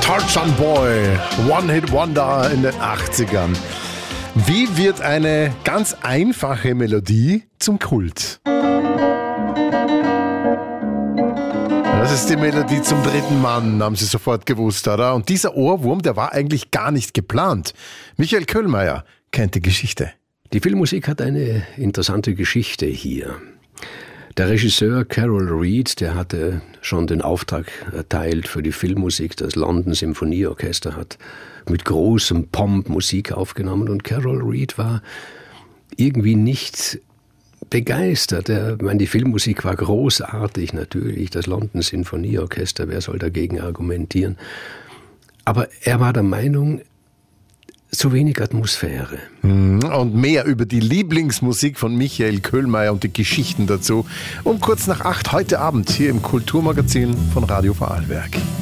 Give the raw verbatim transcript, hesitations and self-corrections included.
Tarzan Boy, One-Hit-Wonder in den achtzigern. Wie wird eine ganz einfache Melodie zum Kult? Das ist die Melodie zum dritten Mann, haben Sie sofort gewusst, oder? Und dieser Ohrwurm, der war eigentlich gar nicht geplant. Michael Köhlmeier kennt die Geschichte. Die Filmmusik hat eine interessante Geschichte hier. Der Regisseur Carol Reed, der hatte schon den Auftrag erteilt für die Filmmusik. Das London Symphonieorchester hat mit großem Pomp Musik aufgenommen und Carol Reed war irgendwie nicht begeistert. Er, ich meine, die Filmmusik war großartig natürlich, das London Symphonieorchester, wer soll dagegen argumentieren? Aber er war der Meinung, zu wenig Atmosphäre. Und mehr über die Lieblingsmusik von Michael Köhlmeier und die Geschichten dazu um kurz nach acht heute Abend hier im Kulturmagazin von Radio Vorarlberg.